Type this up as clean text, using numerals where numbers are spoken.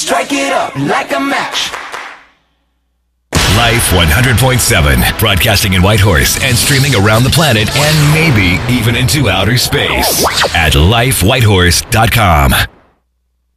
strike it up like a match. Life 100.7, broadcasting in Whitehorse and streaming around the planet and maybe even into outer space at lifewhitehorse.com.